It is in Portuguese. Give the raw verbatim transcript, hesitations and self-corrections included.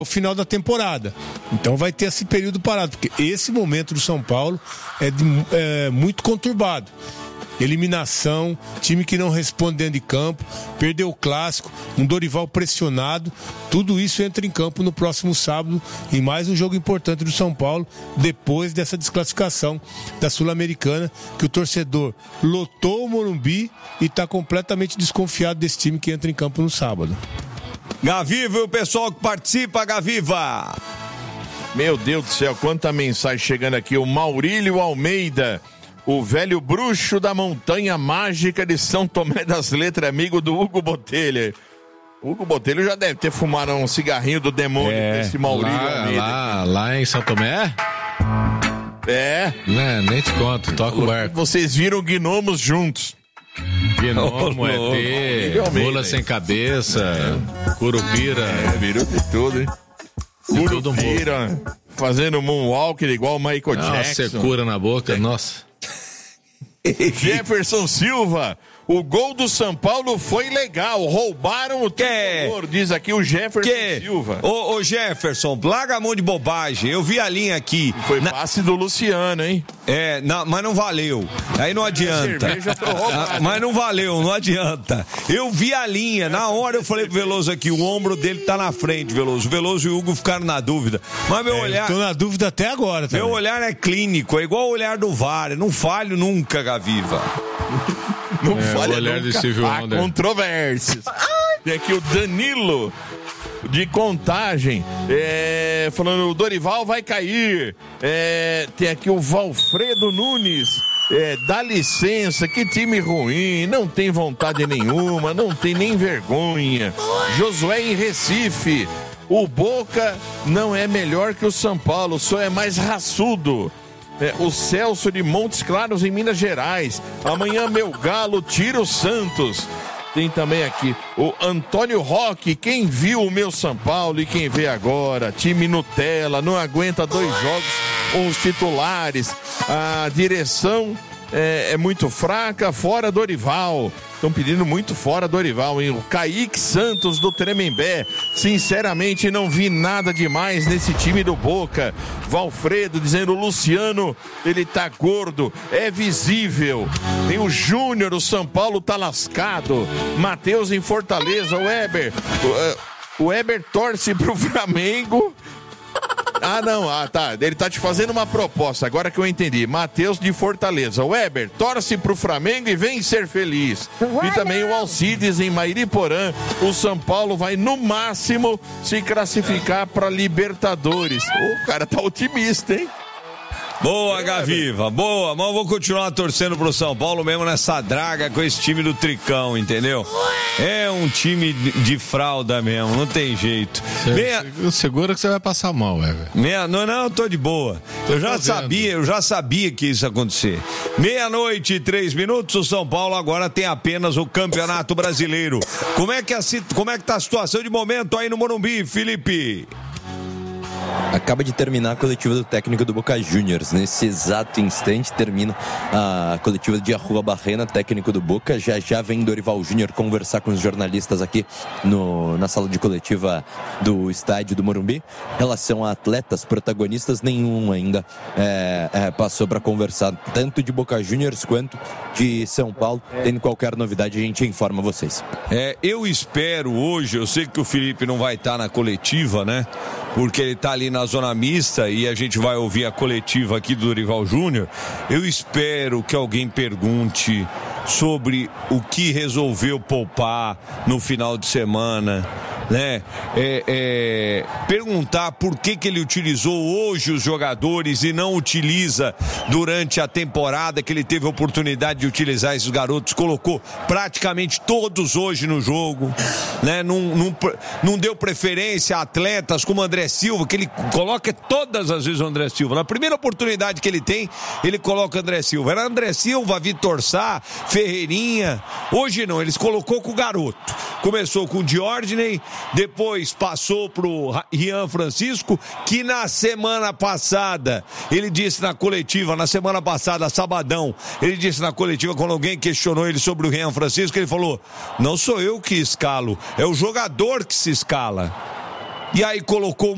o final da temporada. Então vai ter esse período parado, porque esse momento do São Paulo é, de, é muito conturbado. Eliminação, time que não responde dentro de campo, perdeu o clássico, um Dorival pressionado, tudo isso entra em campo no próximo sábado em mais um jogo importante do São Paulo, depois dessa desclassificação da Sul-Americana, que o torcedor lotou o Morumbi e está completamente desconfiado desse time que entra em campo no sábado. Gaviva e o pessoal que participa, Gaviva. Meu Deus do céu, quanta mensagem chegando aqui. O Maurílio Almeida, o velho bruxo da montanha mágica de São Tomé das Letras, amigo do Hugo Botelho. O Hugo Botelho já deve ter fumado um cigarrinho do demônio é, desse Maurílio lá, Almeida. Lá, lá em São Tomé? É. Não, nem te conto, toca o barco. Vocês viram gnomos juntos. Gnomo, E T, mula sem cabeça, é. Curupira. É, virou de tudo, hein? Curupira, um fazendo moonwalk igual o Michael ah, Jackson. Secura na boca, é. Nossa. Jefferson Silva, o gol do São Paulo foi legal, roubaram o tricolor, diz aqui o Jefferson que? Silva. Ô, ô Jefferson, larga a mão de bobagem, eu vi a linha aqui. Foi na... passe do Luciano, hein? É, não, mas não valeu, aí não adianta. Ah, mas não valeu, não adianta. Eu vi a linha, na hora eu falei pro Veloso aqui, o ombro dele tá na frente, Veloso. O Veloso e o Hugo ficaram na dúvida. Mas meu é, olhar... Tô na dúvida até agora, também. Meu olhar é clínico, é igual o olhar do V A R, não falho nunca, Gaviva. Não é, falha olhar nunca. De Silvio Há Wonder. controvérsias. Tem aqui o Danilo de Contagem, é, falando o Dorival vai cair. É, tem aqui o Valfredo Nunes. É, dá licença, que time ruim, não tem vontade nenhuma, não tem nem vergonha. Josué em Recife, o Boca não é melhor que o São Paulo, só é mais raçudo. É, o Celso de Montes Claros em Minas Gerais, amanhã meu Galo tira o Santos. Tem também aqui o Antônio Roque, quem viu o meu São Paulo e quem vê agora, time Nutella, não aguenta dois jogos com os titulares, a direção é, é muito fraca, fora Dorival. Estão pedindo muito fora Dorival, hein? O Kaique Santos do Tremembé, sinceramente não vi nada demais nesse time do Boca. Valfredo dizendo, o Luciano, ele tá gordo, é visível. Tem o Júnior, o São Paulo tá lascado. Matheus em Fortaleza, o Weber, o, o Weber torce pro Flamengo. Ah, não, ah, tá, ele tá te fazendo uma proposta, agora que eu entendi. Matheus de Fortaleza, Weber, torce pro Flamengo e vem ser feliz. E também o Alcides em Mairiporã, o São Paulo vai no máximo se classificar pra Libertadores. O cara tá otimista, hein? Boa, Gaviva, boa, mas eu vou continuar torcendo pro São Paulo mesmo nessa draga com esse time do Tricão, entendeu? É um time de fralda mesmo, não tem jeito. Meia... Segura que você vai passar mal, velho. Meia... Não, não, eu tô de boa. Tô eu já fazendo. sabia, eu já sabia que isso ia acontecer. Meia-noite e três minutos, o São Paulo agora tem apenas o Campeonato Brasileiro. Como é que, a, como é que tá a situação de momento aí no Morumbi, Felipe? Acaba de terminar a coletiva do técnico do Boca Juniors. Nesse exato instante termina a coletiva de Arrua Barrena, técnico do Boca. Já já vem Dorival Júnior conversar com os jornalistas aqui no, na sala de coletiva do estádio do Morumbi. Em relação a atletas, protagonistas, nenhum ainda é, é, passou para conversar, tanto de Boca Juniors quanto de São Paulo. Tendo qualquer novidade, a gente informa vocês. É, eu espero hoje, eu sei que o Felipe não vai estar na coletiva, né? Porque ele está ali na zona mista e a gente vai ouvir a coletiva aqui do Dorival Júnior. Eu espero que alguém pergunte sobre o que resolveu poupar no final de semana, né? É, é, perguntar por que que ele utilizou hoje os jogadores e não utiliza durante a temporada que ele teve a oportunidade de utilizar esses garotos, colocou praticamente todos hoje no jogo, né? Não, não, não deu preferência a atletas como André Silva, que ele coloca todas as vezes o André Silva. Na primeira oportunidade que ele tem, ele coloca o André Silva. Era André Silva, Vitor Sá, Ferreirinha. Hoje não, eles colocou com o garoto. Começou com o Diordney, depois passou pro Rian Francisco, que na semana passada, ele disse na coletiva, na semana passada, sabadão, ele disse na coletiva, quando alguém questionou ele sobre o Rian Francisco, ele falou, não sou eu que escalo, é o jogador que se escala. E aí colocou